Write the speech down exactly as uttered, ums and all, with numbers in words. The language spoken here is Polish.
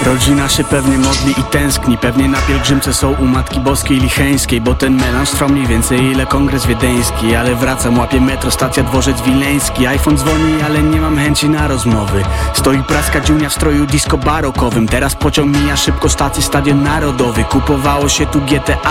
Rodzina się pewnie modli i tęskni, pewnie na pielgrzymce są u Matki Boskiej Licheńskiej, bo ten melanż trwa mniej więcej ile kongres wiedeński. Ale wracam, łapię metro, stacja Dworzec Wileński. iPhone dzwoni, ale nie mam chęci na rozmowy. Stoi praska dziunia w stroju disco barokowym. Teraz pociąg mija szybko, stację Stadion Narodowy. Kupowało się tu G T